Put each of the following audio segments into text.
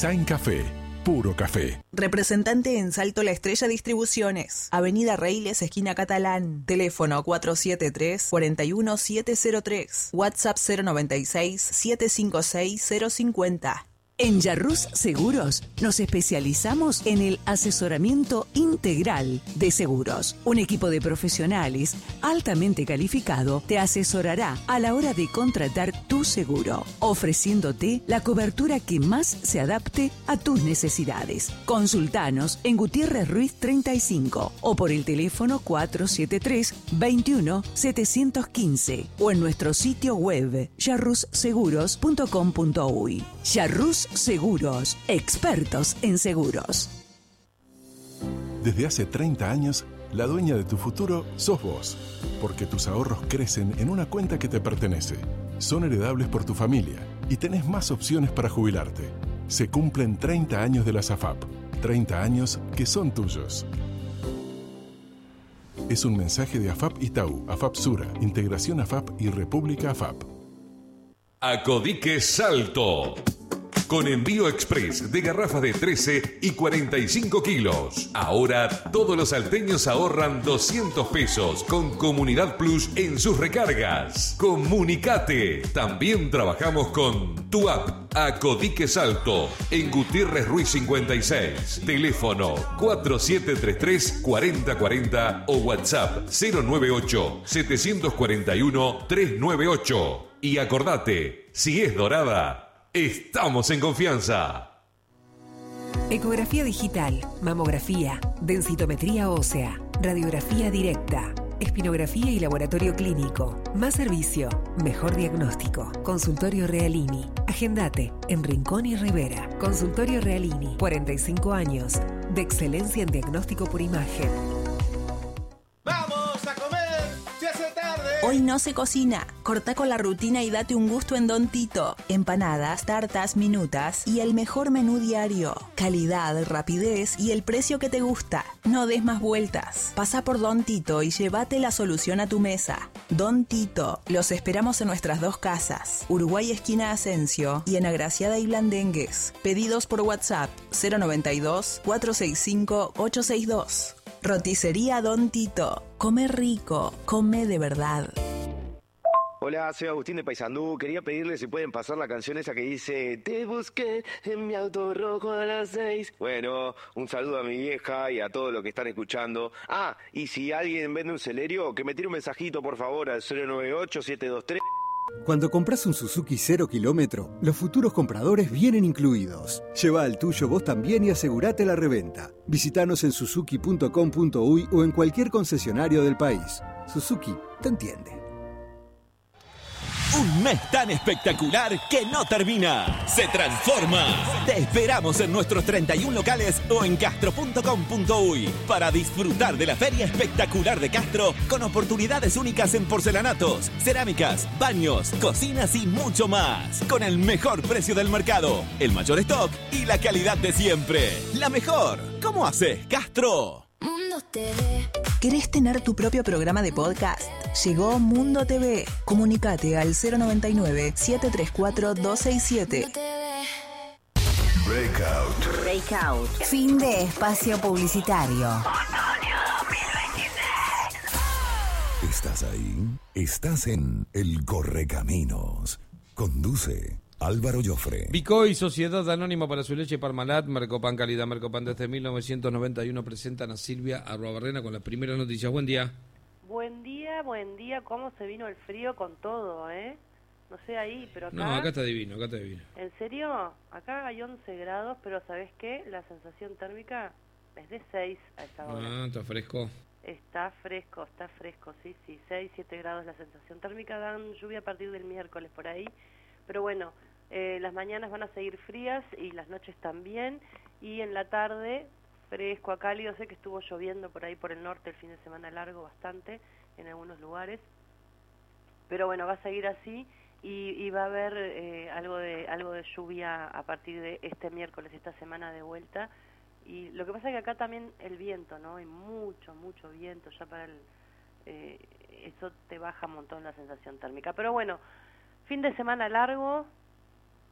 Design Café, puro café. Representante en Salto La Estrella Distribuciones. Avenida Reiles, esquina Catalán. Teléfono 473-41703. WhatsApp 096-756-050. En Yarrús Seguros nos especializamos en el asesoramiento integral de seguros. Un equipo de profesionales altamente calificado te asesorará a la hora de contratar tu seguro, ofreciéndote la cobertura que más se adapte a tus necesidades. Consultanos en Gutiérrez Ruiz 35 o por el teléfono 473-21-715 o en nuestro sitio web yarrusseguros.com.uy. Yarrús Seguros, expertos en seguros. Desde hace 30 años, la dueña de tu futuro sos vos, porque tus ahorros crecen en una cuenta que te pertenece. Son heredables por tu familia y tenés más opciones para jubilarte. Se cumplen 30 años de la SAFAP, 30 años que son tuyos. Es un mensaje de AFAP Itaú, AFAP Sura, Integración AFAP y República AFAP. Acodique Salto. Con envío express de garrafas de 13 y 45 kilos. Ahora todos los salteños ahorran 200 pesos con Comunidad Plus en sus recargas. Comunicate. También trabajamos con tu app Acodique Salto en Gutiérrez Ruiz 56. Teléfono 4733-4040 o WhatsApp 098-741-398. Y acordate, si es dorada, estamos en confianza. Ecografía digital, mamografía, densitometría ósea, radiografía directa, espinografía y laboratorio clínico. Más servicio, mejor diagnóstico. Consultorio Realini. Agendate en Rincón y Rivera. Consultorio Realini, 45 años de excelencia en diagnóstico por imagen. ¡Vamos a comer! ¡Se hace tarde! Hoy no se cocina. Corta con la rutina y date un gusto en Don Tito. Empanadas, tartas, minutas y el mejor menú diario. Calidad, rapidez y el precio que te gusta. No des más vueltas. Pasa por Don Tito y llévate la solución a tu mesa. Don Tito. Los esperamos en nuestras dos casas. Uruguay esquina Asensio y en Agraciada y Blandengues. Pedidos por WhatsApp 092-465-862. Roticería Don Tito. Come rico, come de verdad. Hola, soy Agustín de Paysandú. Quería pedirle si pueden pasar la canción esa que dice te busqué en mi auto rojo a las 6. Bueno, un saludo a mi vieja y a todos los que están escuchando. Ah, y si alguien vende un Celerio, que me tire un mensajito por favor al 098-723. Cuando compras un Suzuki 0 kilómetro, los futuros compradores vienen incluidos. Lleva el tuyo vos también y asegurate la reventa. Visítanos en suzuki.com.uy o en cualquier concesionario del país. Suzuki te entiende. Un mes tan espectacular que no termina. Se transforma. Te esperamos en nuestros 31 locales o en castro.com.uy para disfrutar de la feria espectacular de Castro con oportunidades únicas en porcelanatos, cerámicas, baños, cocinas y mucho más. Con el mejor precio del mercado, el mayor stock y la calidad de siempre. La mejor. ¿Cómo haces, Castro? Mundo TV. ¿Querés tener tu propio programa de podcast? Llegó Mundo TV. Comunicate al 099-734-267. Breakout. Fin de espacio publicitario. Otoño 2026. ¿Estás ahí? Estás en El Correcaminos. Conduce Álvaro Joffre. Bicoy, Sociedad Anónima para su leche Parmalat, Mercopan Calidad, Mercopan desde 1991 presentan a Silvia Arruabarrena con las primeras noticias. Buen día. Buen día, cómo se vino el frío con todo, ¿eh? No sé ahí, pero acá... No, acá está divino, acá está divino. ¿En serio? Acá hay 11 grados, pero ¿sabés qué? La sensación térmica es de 6 a esta hora. Ah, está fresco. Está fresco, sí, 6, 7 grados la sensación térmica, dan lluvia a partir del miércoles por ahí, pero bueno, las mañanas van a seguir frías y las noches también, y en la tarde fresco a cálido. Sé que estuvo lloviendo por ahí por el norte el fin de semana largo bastante en algunos lugares, pero bueno, va a seguir así y va a haber algo de lluvia a partir de este miércoles, esta semana de vuelta. Y lo que pasa es que acá también el viento, ¿no? Hay mucho viento, ya para eso te baja un montón la sensación térmica. Pero bueno, fin de semana largo,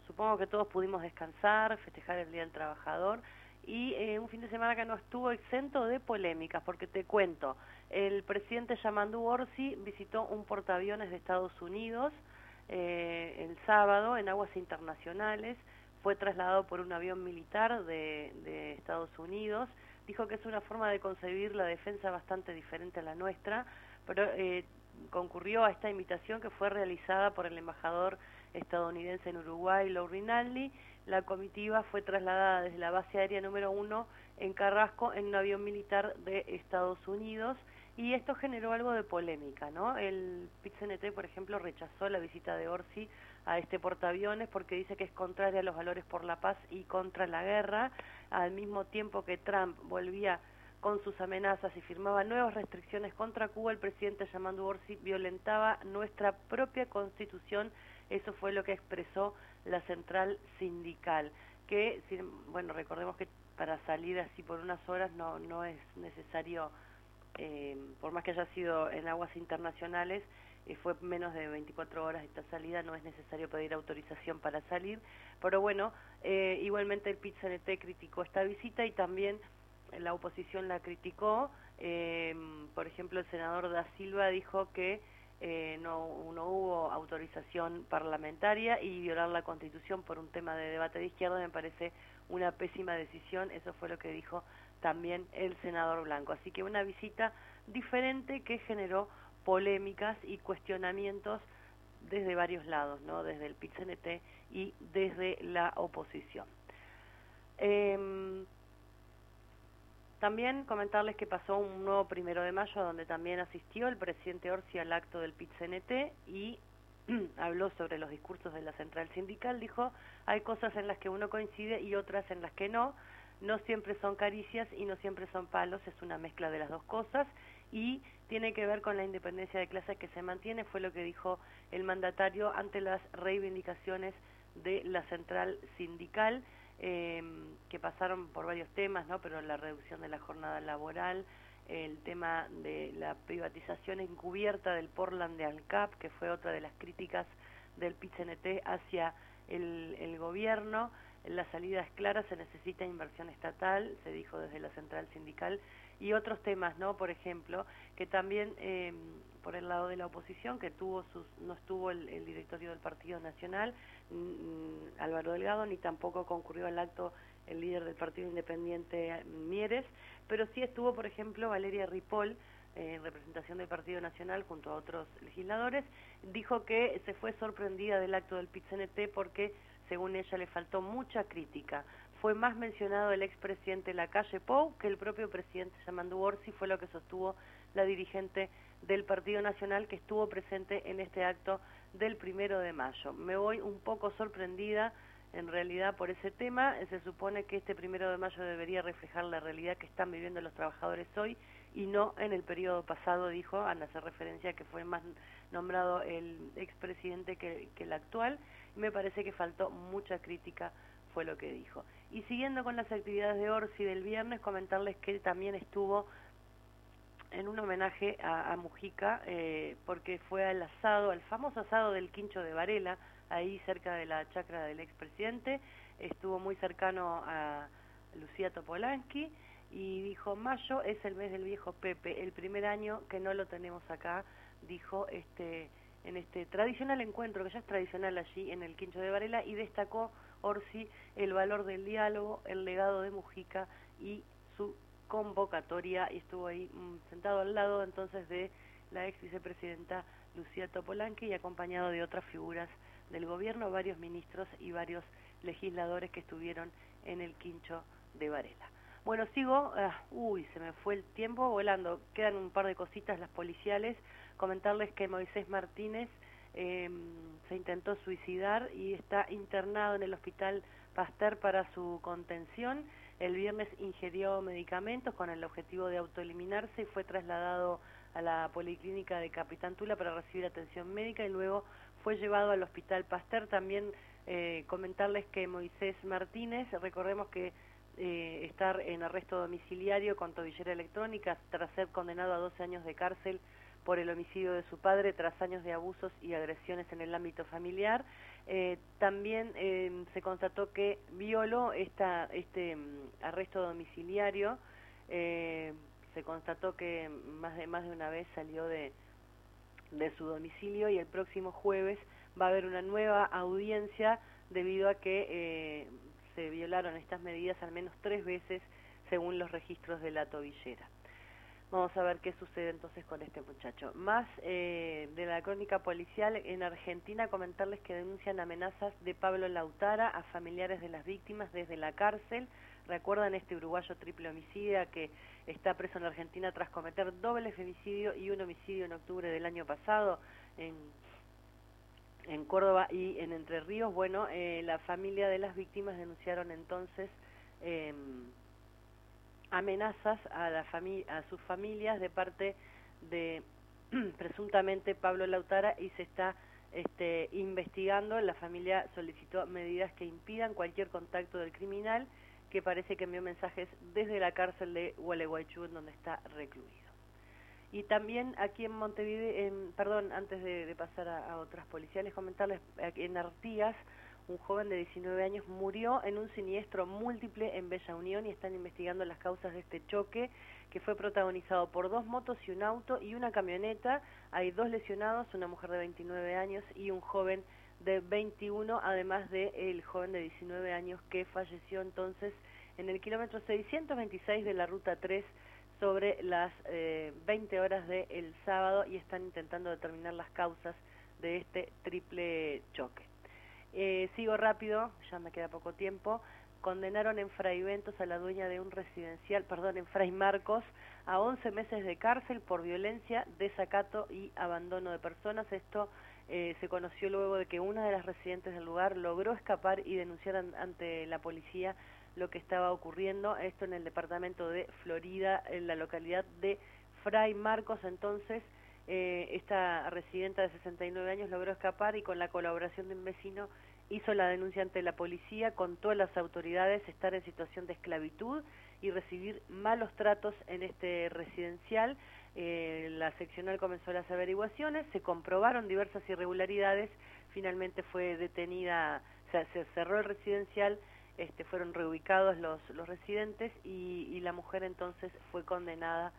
supongo que todos pudimos descansar, festejar el Día del Trabajador, y un fin de semana que no estuvo exento de polémicas, porque te cuento, el presidente Yamandu Orsi visitó un portaaviones de Estados Unidos el sábado en aguas internacionales, fue trasladado por un avión militar de Estados Unidos, dijo que es una forma de concebir la defensa bastante diferente a la nuestra, pero concurrió a esta invitación que fue realizada por el embajador estadounidense en Uruguay, Lou Rinaldi. La comitiva fue trasladada desde la base aérea número 1 en Carrasco en un avión militar de Estados Unidos, y esto generó algo de polémica, ¿no? El PIT-CNT, por ejemplo, rechazó la visita de Orsi a este portaaviones porque dice que es contraria a los valores por la paz y contra la guerra, al mismo tiempo que Trump volvía con sus amenazas y firmaba nuevas restricciones contra Cuba. El presidente Yamandu Orsi violentaba nuestra propia constitución. Eso fue lo que expresó la central sindical, que, bueno, recordemos que para salir así por unas horas no es necesario, por más que haya sido en aguas internacionales, fue menos de 24 horas esta salida, no es necesario pedir autorización para salir, pero bueno, igualmente el PIT-CNT criticó esta visita y también la oposición la criticó. Por ejemplo, el senador Da Silva dijo que no hubo autorización parlamentaria y violar la Constitución por un tema de debate de izquierda me parece una pésima decisión. Eso fue lo que dijo también el senador Blanco. Así que una visita diferente que generó polémicas y cuestionamientos desde varios lados, ¿no? Desde el PIT-CNT y desde la oposición. También comentarles que pasó un nuevo 1 de mayo donde también asistió el presidente Orsi al acto del PIT-CNT y habló sobre los discursos de la central sindical. Dijo, hay cosas en las que uno coincide y otras en las que no siempre son caricias y no siempre son palos, es una mezcla de las dos cosas y tiene que ver con la independencia de clases que se mantiene, fue lo que dijo el mandatario ante las reivindicaciones de la central sindical, que pasaron por varios temas, ¿no? Pero la reducción de la jornada laboral, el tema de la privatización encubierta del Portland de ANCAP, que fue otra de las críticas del PIT-CNT hacia el gobierno. La salida es clara, se necesita inversión estatal, se dijo desde la central sindical, y otros temas, ¿no? Por ejemplo, que también por el lado de la oposición, que no estuvo el directorio del Partido Nacional, Álvaro Delgado, ni tampoco concurrió al acto el líder del Partido Independiente, Mieres, pero sí estuvo, por ejemplo, Valeria Ripoll, en representación del Partido Nacional junto a otros legisladores, dijo que se fue sorprendida del acto del PIT-CNT porque, según ella, le faltó mucha crítica. Fue más mencionado el expresidente Lacalle Pou que el propio presidente Yamandu Orsi, fue lo que sostuvo la dirigente del Partido Nacional que estuvo presente en este acto del 1 de mayo. Me voy un poco sorprendida en realidad por ese tema. Se supone que este 1 de mayo debería reflejar la realidad que están viviendo los trabajadores hoy y no en el periodo pasado, dijo, al hacer referencia a que fue más nombrado el expresidente que el actual. Me parece que faltó mucha crítica, fue lo que dijo. Y siguiendo con las actividades de Orsi del viernes, comentarles que también estuvo en un homenaje a Mujica, porque fue al asado, al famoso asado del Quincho de Varela, ahí cerca de la chacra del expresidente. Estuvo muy cercano a Lucía Topolansky y dijo, mayo es el mes del viejo Pepe, el primer año que no lo tenemos acá, dijo en este tradicional encuentro, que ya es tradicional allí en el Quincho de Varela, y destacó Orsi el valor del diálogo, el legado de Mujica y su convocatoria, y estuvo ahí sentado al lado entonces de la ex vicepresidenta Lucía Topolansky y acompañado de otras figuras del gobierno, varios ministros y varios legisladores que estuvieron en el Quincho de Varela. Bueno, sigo, se me fue el tiempo volando, quedan un par de cositas las policiales. Comentarles que Moisés Martínez se intentó suicidar y está internado en el Hospital Pasteur para su contención. El viernes ingirió medicamentos con el objetivo de autoeliminarse y fue trasladado a la Policlínica de Capitán Tula para recibir atención médica y luego fue llevado al Hospital Pasteur. También comentarles que Moisés Martínez, recordemos que estar en arresto domiciliario con tobillera electrónica tras ser condenado a 12 años de cárcel por el homicidio de su padre tras años de abusos y agresiones en el ámbito familiar. También se constató que violó este arresto domiciliario. Se constató que más de una vez salió de su domicilio, y el próximo jueves va a haber una nueva audiencia debido a que se violaron estas medidas al menos 3 veces según los registros de la tobillera. Vamos a ver qué sucede entonces con este muchacho. Más de la crónica policial en Argentina, comentarles que denuncian amenazas de Pablo Lautara a familiares de las víctimas desde la cárcel. ¿Recuerdan este uruguayo triple homicida que está preso en Argentina tras cometer doble femicidio y un homicidio en octubre del año pasado en Córdoba y en Entre Ríos? Bueno, la familia de las víctimas denunciaron entonces amenazas a sus familias de parte de presuntamente Pablo Lautara, y se está investigando. La familia solicitó medidas que impidan cualquier contacto del criminal, que parece que envió mensajes desde la cárcel de Gualeguaychú, donde está recluido. Y también aquí en Montevideo, antes de pasar a otras policiales, comentarles, en Artigas, un joven de 19 años murió en un siniestro múltiple en Bella Unión, y están investigando las causas de este choque, que fue protagonizado por 2 motos y un auto y una camioneta. Hay 2 lesionados, una mujer de 29 años y un joven de 21, además del joven de 19 años que falleció entonces en el kilómetro 626 de la Ruta 3 sobre las 20 horas del sábado, y están intentando determinar las causas de este triple choque. Sigo rápido, ya me queda poco tiempo. Condenaron en Fray Ventos a la dueña de un residencial, en Fray Marcos, a 11 meses de cárcel por violencia, desacato y abandono de personas. Esto se conoció luego de que una de las residentes del lugar logró escapar y denunciar ante la policía lo que estaba ocurriendo. Esto en el departamento de Florida, en la localidad de Fray Marcos. Entonces, esta residenta de 69 años logró escapar, y con la colaboración de un vecino hizo la denuncia ante la policía. Contó a las autoridades estar en situación de esclavitud y recibir malos tratos en este residencial. La seccional comenzó las averiguaciones, se comprobaron diversas irregularidades, finalmente fue detenida, se cerró el residencial, fueron reubicados los residentes, y la mujer entonces fue condenada,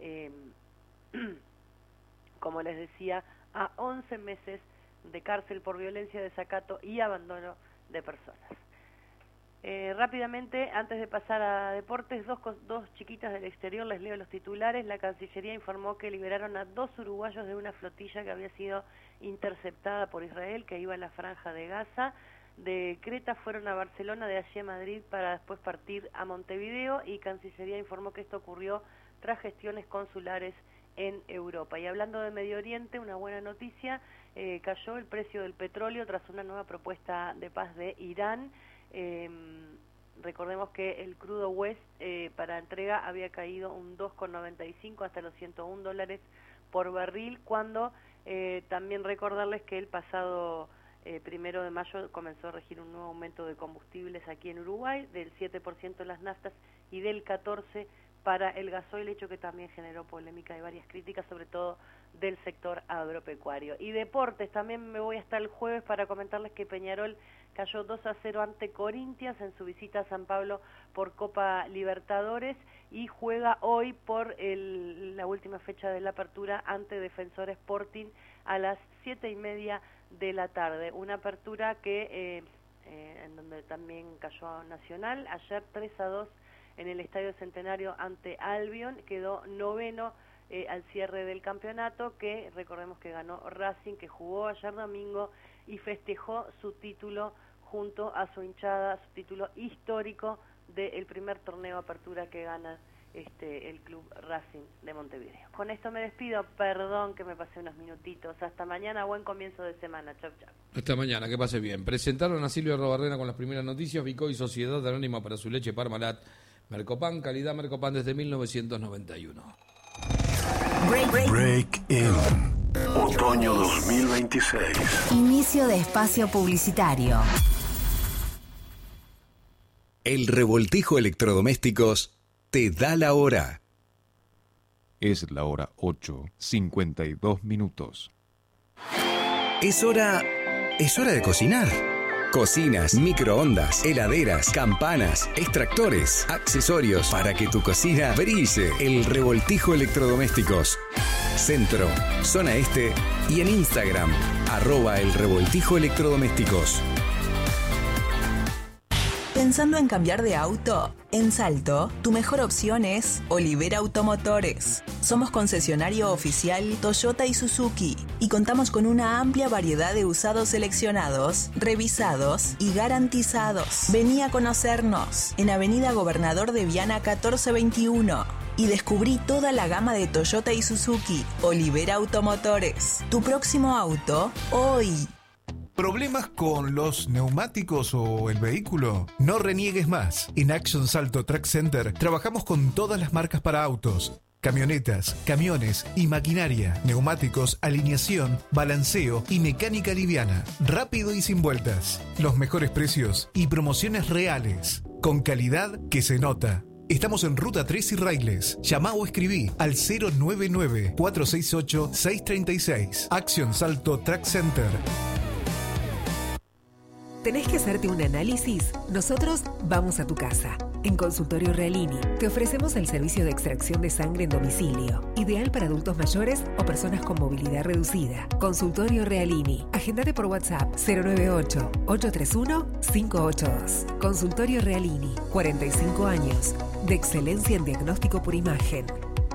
como les decía, a 11 meses de cárcel por violencia, desacato y abandono de personas. Rápidamente, antes de pasar a deportes, dos chiquitas del exterior, les leo los titulares. La Cancillería informó que liberaron a 2 uruguayos de una flotilla que había sido interceptada por Israel, que iba a la Franja de Gaza. De Creta fueron a Barcelona, de allí a Madrid, para después partir a Montevideo, y Cancillería informó que esto ocurrió tras gestiones consulares en Europa. Y hablando de Medio Oriente, una buena noticia, cayó el precio del petróleo tras una nueva propuesta de paz de Irán. Recordemos que el crudo West para entrega había caído un 2,95 hasta los $101 por barril, cuando también recordarles que el pasado 1 de mayo comenzó a regir un nuevo aumento de combustibles aquí en Uruguay, del 7% en las naftas y del 14% para el gasoil, hecho que también generó polémica y varias críticas, sobre todo del sector agropecuario. Y deportes, también me voy hasta el jueves para comentarles que Peñarol cayó 2-0 ante Corinthians en su visita a San Pablo por Copa Libertadores, y juega hoy por la última fecha de la apertura ante Defensor Sporting a las 7:30 de la tarde. Una apertura que en donde también cayó Nacional ayer 3-2 en el Estadio Centenario ante Albion, quedó 9º al cierre del campeonato, que recordemos que ganó Racing, que jugó ayer domingo y festejó su título junto a su hinchada, su título histórico del primer torneo apertura que gana el club Racing de Montevideo. Con esto me despido, perdón que me pasé unos minutitos. Hasta mañana, buen comienzo de semana. Chau, chau. Hasta mañana, que pase bien. Presentaron a Silvia Arrobarrena con las primeras noticias. Vicoy, Sociedad Anónima para su leche Parmalat. Mercopan, calidad Mercopan desde 1991. Break In. Otoño 2026. Inicio de espacio publicitario. El Revoltijo Electrodomésticos te da la hora. Es la hora 8:52. Es hora es hora de cocinar. Cocinas, microondas, heladeras, campanas, extractores, accesorios para que tu cocina brille. El Revoltijo Electrodomésticos. Centro, Zona Este y en Instagram, @El Revoltijo Electrodomésticos. ¿Pensando en cambiar de auto? En Salto, tu mejor opción es Olivera Automotores. Somos concesionario oficial Toyota y Suzuki y contamos con una amplia variedad de usados seleccionados, revisados y garantizados. Vení a conocernos en Avenida Gobernador de Viana 1421 y descubrí toda la gama de Toyota y Suzuki. Olivera Automotores, tu próximo auto hoy. ¿Problemas con los neumáticos o el vehículo? No reniegues más. En Action Salto Track Center trabajamos con todas las marcas para autos, camionetas, camiones y maquinaria, neumáticos, alineación, balanceo y mecánica liviana. Rápido y sin vueltas. Los mejores precios y promociones reales. Con calidad que se nota. Estamos en Ruta 3 y Railes. Llamá o escribí al 099-468-636. Action Salto Track Center. ¿Tenés que hacerte un análisis? Nosotros vamos a tu casa. En Consultorio Realini te ofrecemos el servicio de extracción de sangre en domicilio, ideal para adultos mayores o personas con movilidad reducida. Consultorio Realini. Agéndate por WhatsApp 098-831-582. Consultorio Realini. 45 años de excelencia en diagnóstico por imagen.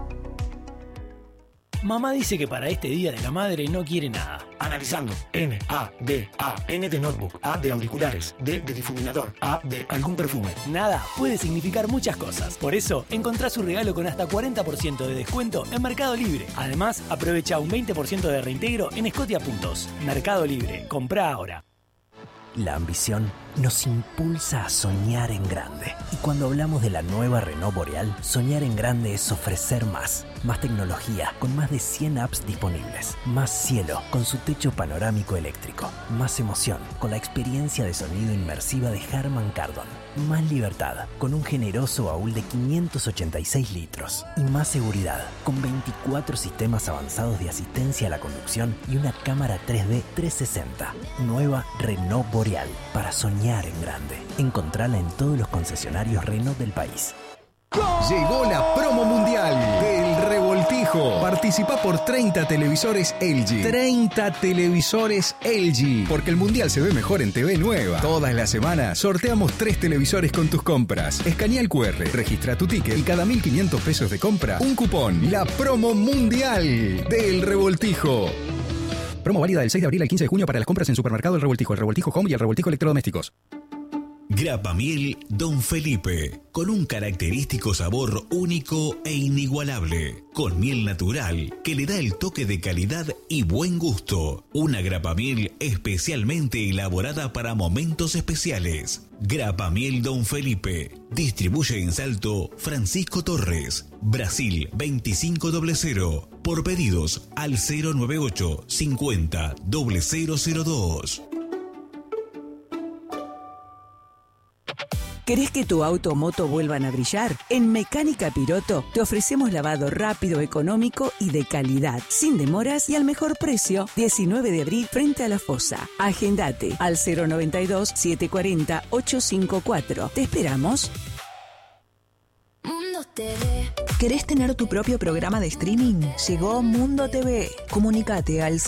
Mamá dice que para este Día de la Madre no quiere nada. Analizando. N, A, D, A, N de notebook, A de auriculares, D de difuminador, A de algún perfume. Nada puede significar muchas cosas. Por eso, encontrá su regalo con hasta 40% de descuento en Mercado Libre. Además, aprovecha un 20% de reintegro en Scotia Puntos. Mercado Libre. Comprá ahora. La ambición nos impulsa a soñar en grande. Y cuando hablamos de la nueva Renault Boreal, soñar en grande es ofrecer más. Más tecnología, con más de 100 apps disponibles. Más cielo, con su techo panorámico eléctrico. Más emoción, con la experiencia de sonido inmersiva de Harman Kardon. Más libertad, con un generoso baúl de 586 litros. Y más seguridad, con 24 sistemas avanzados de asistencia a la conducción y una cámara 3D 360. Nueva Renault Boreal, para soñar en grande. Encontrala en todos los concesionarios Renault del país. Llegó la promo mundial del Revoltijo. Participa por 30 televisores LG. 30 televisores LG. Porque el mundial se ve mejor en TV Nueva. Todas las semanas sorteamos 3 televisores con tus compras. Escanea el QR, registra tu ticket y cada 1.500 pesos de compra, un cupón. La promo mundial del Revoltijo. Promo válida del 6 de abril al 15 de junio para las compras en Supermercado El Revoltijo Home y El Revoltijo Electrodomésticos. Grapa Miel Don Felipe, con un característico sabor único e inigualable, con miel natural que le da el toque de calidad y buen gusto. Una grapa miel especialmente elaborada para momentos especiales. Grapa Miel Don Felipe, distribuye en Salto Francisco Torres, Brasil 2500, por pedidos al 098 50 0002. ¿Querés que tu auto o moto vuelvan a brillar? En Mecánica Piroto te ofrecemos lavado rápido, económico y de calidad, sin demoras y al mejor precio. 19 de abril frente a la fosa. Agendate al 092-740-854. Te esperamos. Mundo TV. ¿Querés tener tu propio programa de streaming? Llegó Mundo TV. Comunicate al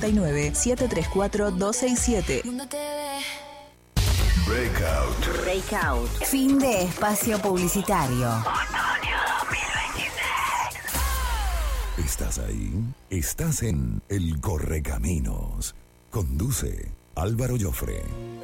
099-734-267. Mundo TV. Breakout. Fin de espacio publicitario. Otoño 2026. ¿Estás ahí? Estás en El Correcaminos. Conduce Álvaro Llofre.